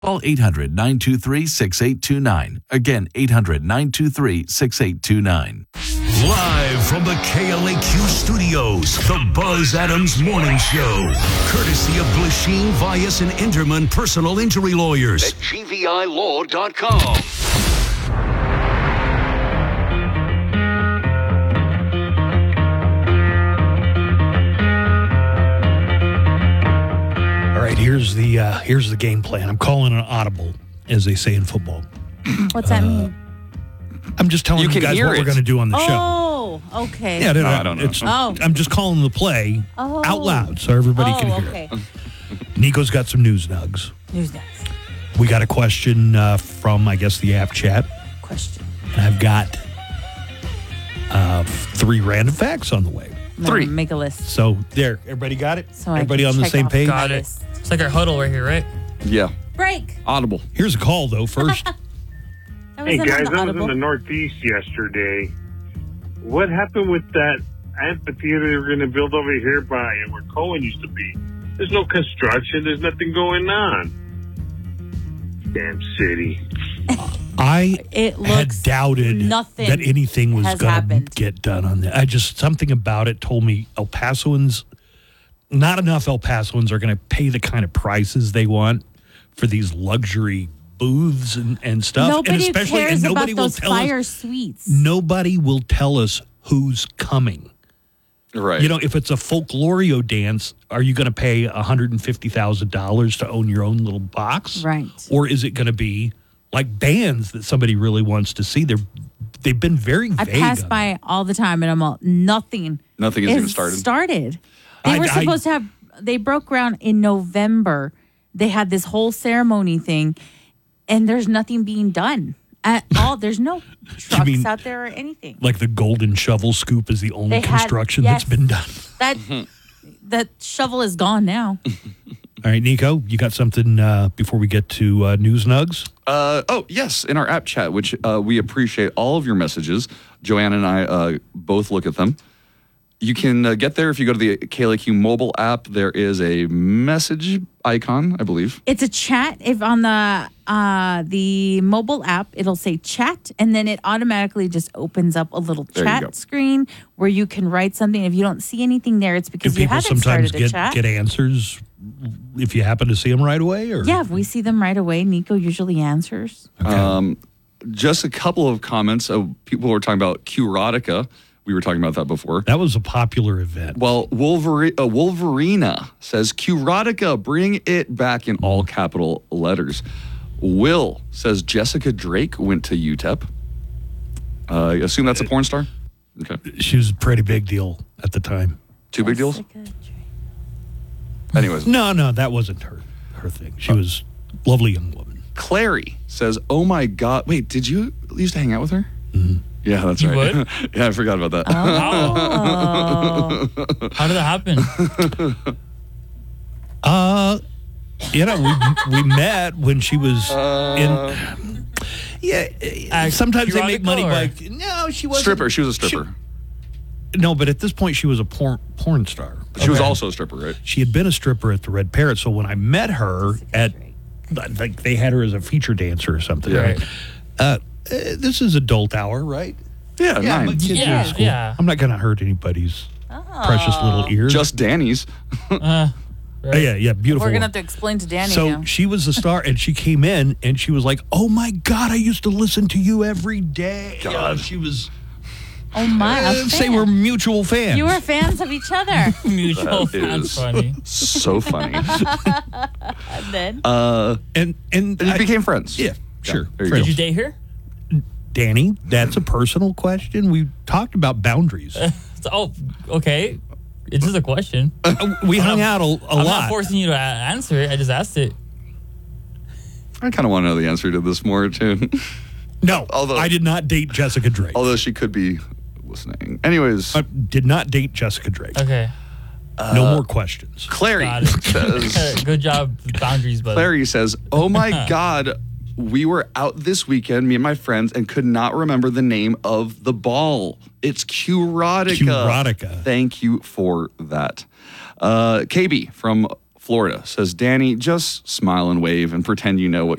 Call 800-923-6829. Again, 800-923-6829. Live from the KLAQ studios, the Buzz Adams Morning Show. Courtesy of Glasheen, Vyas, and Enderman Personal Injury Lawyers at GVILaw.com. All right, here's the game plan. I'm calling an audible, as they say in football. What's that mean? I'm just telling you guys what we're going to do on the show. Oh, okay. Yeah, I don't know. I'm just calling the play out loud so everybody can hear it. Nico's got some news nugs. News nugs. We got a question from, I guess, the app chat. Question. And I've got 3 random facts on the way. 3. Make a list. So there, everybody got it? So everybody on the same page? Got it. It's like our huddle right here, right? Yeah. Break. Audible. Here's a call, though, first. Hey, guys, I was in the Northeast yesterday. What happened with that amphitheater they were going to build over here by where Cohen used to be? There's no construction. There's nothing going on. Damn city. I had doubted nothing that anything was going to get done on that. Something about it told me not enough El Pasoans are going to pay the kind of prices they want for these luxury booths and stuff. Nobody cares about those fire suites. Nobody will tell us who's coming. Right. You know, if it's a folklorio dance, are you going to pay $150,000 to own your own little box? Right. Or is it going to be like bands that somebody really wants to see? They've been very vague. I pass by all the time, and I'm all, nothing has even started. They were supposed to have, they broke ground in November. They had this whole ceremony thing, and there's nothing being done at all. There's no trucks out there or anything. Like the Golden Shovel Scoop is the only construction that's been done. That shovel is gone now. All right, Nico, you got something before we get to News Nugs? Yes, in our app chat, which we appreciate all of your messages. Joanna and I both look at them. You can get there if you go to the KLAQ mobile app. There is a message icon, I believe. It's a chat. If on the mobile app, it'll say chat, and then it automatically just opens up a little chat screen where you can write something. If you don't see anything there, it's because you haven't started a chat. Get answers if you happen to see them right away? Or? Yeah, if we see them right away, Nico usually answers. Okay. Just a couple of comments. People were talking about Q-Erotica. We were talking about that before. That was a popular event. Well, Wolverina says, Q-Erotica, bring it back in all capital letters. Will says, Jessica Drake went to UTEP. I assume that's a porn star? Okay. She was a pretty big deal at the time. Two big deals? Anyways. No, that wasn't her thing. She was a lovely young woman. Clary says, oh my God. Wait, did you used to hang out with her? Mm-hmm. Yeah, that's right. Would? Yeah, I forgot about that. Oh. How did that happen? We met when she was in. Yeah, sometimes they make money by. No, she wasn't. Stripper. She was a stripper. No, but at this point she was a porn star. She was also a stripper, right? She had been a stripper at the Red Parrot. So when I met her like they had her as a feature dancer or something. Yeah. Right. This is adult hour, right? Yeah, 9. Yeah. I'm not going to hurt anybody's precious little ears. Just Danny's. Right. Yeah, beautiful. We're going to have to explain to Danny So now. she was the star, and she came in, and she was like, oh, my God, I used to listen to you every day. God. She was... Oh, my. Say we're mutual fans. You were fans of each other. Mutual fans. Funny. So funny. And then? And you became friends. Yeah, sure. Did you date her? Danny, that's a personal question. We talked about boundaries. Okay. It's just a question. We hung out a lot. I'm not forcing you to answer it. I just asked it. I kind of want to know the answer to this more, too. No, I did not date Jessica Drake. Although she could be listening. Anyways. I did not date Jessica Drake. Okay. No more questions. Clary says... Good job, boundaries, buddy. Clary says, oh, my God... We were out this weekend, me and my friends, and could not remember the name of the ball. It's Q-Erotica. Q-Erotica. Thank you for that. KB from Florida says, Danny, just smile and wave and pretend you know what